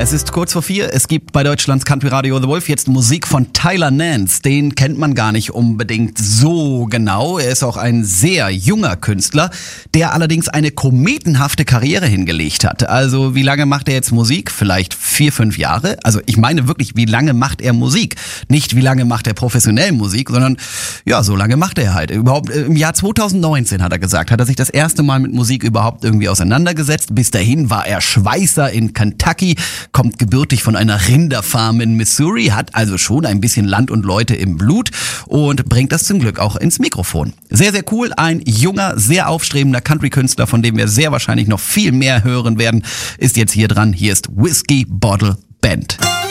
Es ist kurz vor 4. Es gibt bei Deutschlands Country Radio The Wolf jetzt Musik von Tyler Nance. Den kennt man gar nicht unbedingt so genau. Er ist auch ein sehr junger Künstler, der allerdings eine kometenhafte Karriere hingelegt hat. Also wie lange macht er jetzt Musik? Vielleicht 4, 5 Jahre? Also ich meine wirklich, wie lange macht er Musik? Nicht wie lange macht er professionell Musik, sondern ja, so lange macht er halt. Überhaupt im Jahr 2019 hat er gesagt, hat er sich das erste Mal mit Musik überhaupt irgendwie auseinandergesetzt. Bis dahin war er Schweißer in Kentucky, kommt gebürtig von einer Rinderfarm in Missouri, hat also schon ein bisschen Land und Leute im Blut und bringt das zum Glück auch ins Mikrofon. Sehr, sehr cool. Ein junger, sehr aufstrebender Country-Künstler, von dem wir sehr wahrscheinlich noch viel mehr hören werden, ist jetzt hier dran. Hier ist Whiskey Bottle Band.